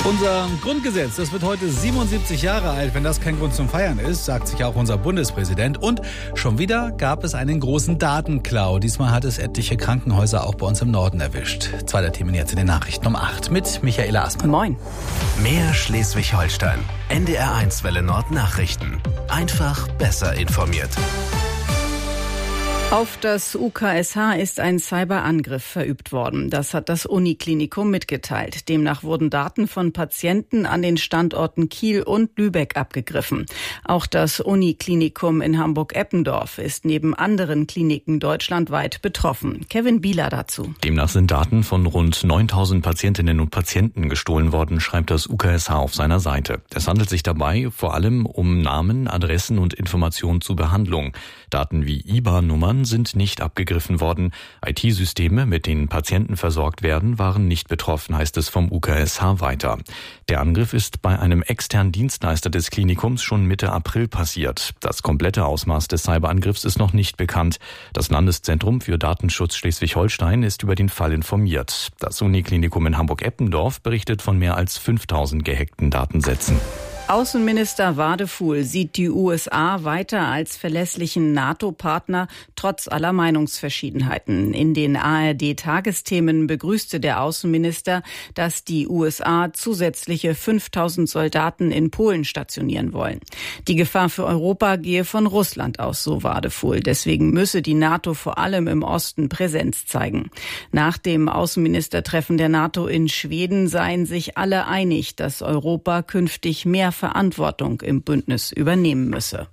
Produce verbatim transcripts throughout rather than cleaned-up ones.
Unser Grundgesetz, das wird heute siebenundsiebzig Jahre alt. Wenn das kein Grund zum Feiern ist, sagt sich auch unser Bundespräsident. Und schon wieder gab es einen großen Datenklau. Diesmal hat es etliche Krankenhäuser auch bei uns im Norden erwischt. Zwei der Themen jetzt in den Nachrichten um acht mit Michaela Aßmann. Moin. Mehr Schleswig-Holstein. N D R eins Welle Nord Nachrichten. Einfach besser informiert. Auf das U K S H ist ein Cyberangriff verübt worden. Das hat das Uniklinikum mitgeteilt. Demnach wurden Daten von Patienten an den Standorten Kiel und Lübeck abgegriffen. Auch das Uniklinikum in Hamburg-Eppendorf ist neben anderen Kliniken deutschlandweit betroffen. Kevin Bieler dazu. Demnach sind Daten von rund neuntausend Patientinnen und Patienten gestohlen worden, schreibt das U K S H auf seiner Seite. Es handelt sich dabei vor allem um Namen, Adressen und Informationen zur Behandlung. Daten wie I B A N-Nummern sind nicht abgegriffen worden. I T-Systeme, mit denen Patienten versorgt werden, waren nicht betroffen, heißt es vom U K S H weiter. Der Angriff ist bei einem externen Dienstleister des Klinikums schon Mitte April passiert. Das komplette Ausmaß des Cyberangriffs ist noch nicht bekannt. Das Landeszentrum für Datenschutz Schleswig-Holstein ist über den Fall informiert. Das Uniklinikum in Hamburg-Eppendorf berichtet von mehr als fünftausend gehackten Datensätzen. Außenminister Wadefuhl sieht die U S A weiter als verlässlichen NATO-Partner, trotz aller Meinungsverschiedenheiten. In den A R D-Tagesthemen begrüßte der Außenminister, dass die U S A zusätzliche fünftausend Soldaten in Polen stationieren wollen. Die Gefahr für Europa gehe von Russland aus, so Wadefuhl. Deswegen müsse die NATO vor allem im Osten Präsenz zeigen. Nach dem Außenministertreffen der NATO in Schweden seien sich alle einig, dass Europa künftig mehr Verantwortung im Bündnis übernehmen müsse.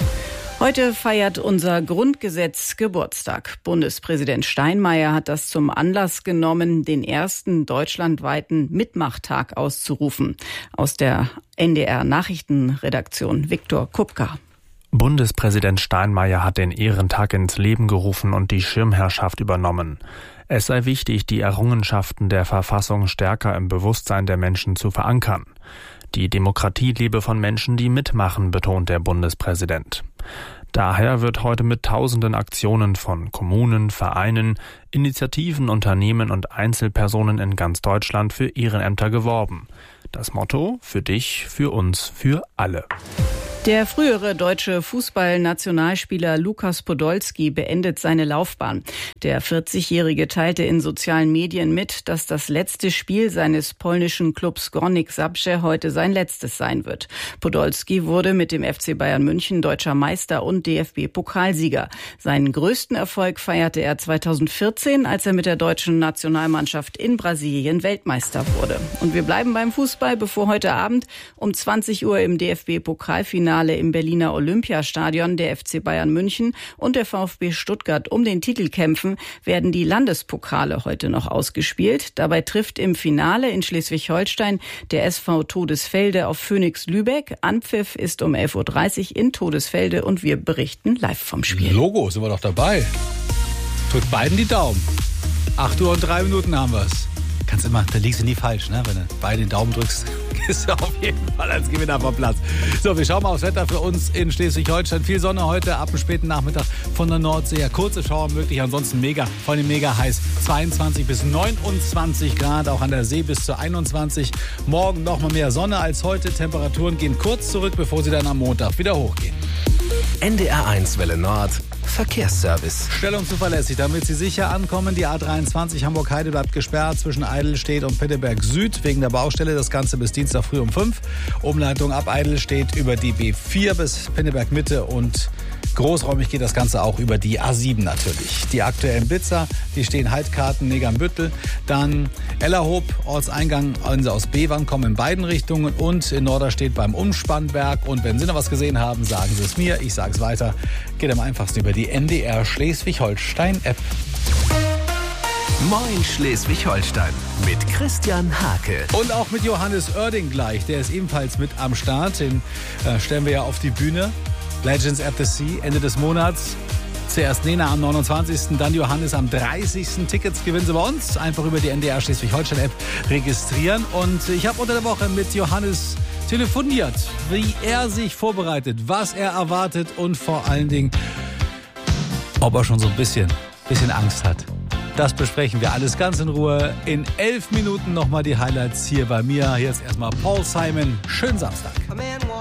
Heute feiert unser Grundgesetz Geburtstag. Bundespräsident Steinmeier hat das zum Anlass genommen, den ersten deutschlandweiten Mitmachtag auszurufen. Aus der N D R-Nachrichtenredaktion Viktor Kupka. Bundespräsident Steinmeier hat den Ehrentag ins Leben gerufen und die Schirmherrschaft übernommen. Es sei wichtig, die Errungenschaften der Verfassung stärker im Bewusstsein der Menschen zu verankern. Die Demokratie lebe von Menschen, die mitmachen, betont der Bundespräsident. Daher wird heute mit tausenden Aktionen von Kommunen, Vereinen, Initiativen, Unternehmen und Einzelpersonen in ganz Deutschland für Ehrenämter geworben. Das Motto: für dich, für uns, für alle. Der frühere deutsche Fußballnationalspieler Lukas Podolski beendet seine Laufbahn. Der vierzigjährige teilte in sozialen Medien mit, dass das letzte Spiel seines polnischen Clubs Górnik Zabrze heute sein letztes sein wird. Podolski wurde mit dem F C Bayern München deutscher Meister und D F B-Pokalsieger. Seinen größten Erfolg feierte er zweitausendvierzehn, als er mit der deutschen Nationalmannschaft in Brasilien Weltmeister wurde. Und wir bleiben beim Fußball, bevor heute Abend um zwanzig Uhr im D F B-Pokalfinale im Berliner Olympiastadion der F C Bayern München und der VfB Stuttgart um den Titel kämpfen, werden die Landespokale heute noch ausgespielt. Dabei trifft im Finale in Schleswig-Holstein der S V Todesfelde auf Phoenix Lübeck. Anpfiff ist um elf Uhr dreißig in Todesfelde und wir berichten live vom Spiel. Logo, sind wir doch dabei. Drückt beiden die Daumen. acht Uhr und drei Minuten haben wir es. Kannst immer, da liegst du nie falsch, ne? Wenn du beide den Daumen drückst, ist du auf jeden Fall als Gewinner vom Platz. So, wir schauen mal aufs Wetter für uns in Schleswig-Holstein. Viel Sonne heute ab dem späten Nachmittag von der Nordsee. Ja, kurze Schauer möglich, ansonsten mega, vor allem mega heiß. zweiundzwanzig bis neunundzwanzig Grad, auch an der See bis zu einundzwanzig. Morgen noch mal mehr Sonne als heute. Temperaturen gehen kurz zurück, bevor sie dann am Montag wieder hochgehen. N D R eins Welle Nord Verkehrsservice. Stellung zuverlässig, damit Sie sicher ankommen. Die A dreiundzwanzig Hamburg-Heide bleibt gesperrt zwischen Eidelstedt und Pinneberg Süd wegen der Baustelle. Das Ganze bis Dienstag früh um fünf. Umleitung ab Eidelstedt über die B vier bis Pinneberg Mitte und großräumig geht das Ganze auch über die A sieben natürlich. Die aktuellen Blitzer, die stehen Haltkarten, Negambüttel. Dann Ellerhoop, Ortseingang aus Bevern kommen in beiden Richtungen und in Norderstedt beim Umspannberg. Und wenn Sie noch was gesehen haben, sagen Sie es mir. Ich sage es weiter. Geht am einfachsten über die N D R Schleswig-Holstein-App. Moin Schleswig-Holstein mit Christian Hake. Und auch mit Johannes Oerding gleich. Der ist ebenfalls mit am Start. Den äh, stellen wir ja auf die Bühne. Legends at the Sea, Ende des Monats. Zuerst Nena am neunundzwanzigsten, dann Johannes am dreißigsten Tickets gewinnen Sie bei uns. Einfach über die N D R Schleswig-Holstein-App registrieren. Und ich habe unter der Woche mit Johannes telefoniert, wie er sich vorbereitet, was er erwartet und vor allen Dingen, ob er schon so ein bisschen, bisschen Angst hat. Das besprechen wir alles ganz in Ruhe. In elf Minuten nochmal die Highlights hier bei mir. Jetzt erstmal Paul Simon. Schönen Samstag.